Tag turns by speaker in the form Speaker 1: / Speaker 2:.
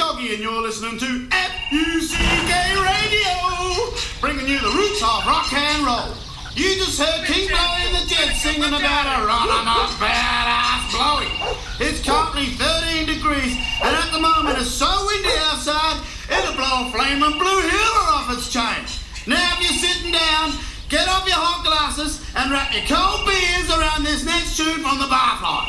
Speaker 1: Doggy and you're listening to FUCK Radio, bringing you the roots of rock and roll. You just heard King Blowy and the Jets singing about a run-on-off badass Blowy. It's currently 13 degrees, and at the moment it's so windy outside, it'll blow a flaming blue heeler off its chain. Now if you're sitting down, get off your hot glasses and wrap your cold beers around this next tune from the Barfly.